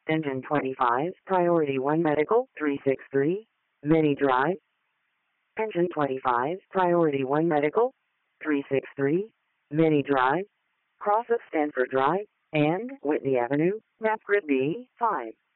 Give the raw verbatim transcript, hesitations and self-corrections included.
Engine twenty-five, Priority one Medical, three six three, Mini Drive. Engine twenty-five, Priority one Medical, three six three, Mini Drive, cross of Stanford Drive, and Whitney Avenue, map grid B five.